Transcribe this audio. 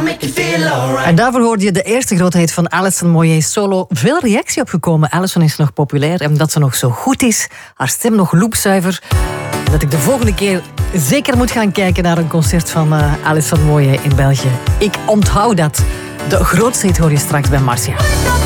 En daarvoor hoorde je de eerste grootheid van Alison Moyet solo. Veel reactie opgekomen. Alison is nog populair en dat ze nog zo goed is. Haar stem nog loopzuiver. Dat ik de volgende keer zeker moet gaan kijken naar een concert van Alison Moyet in België. Ik onthoud dat. De grootste hit hoor je straks bij Marcia.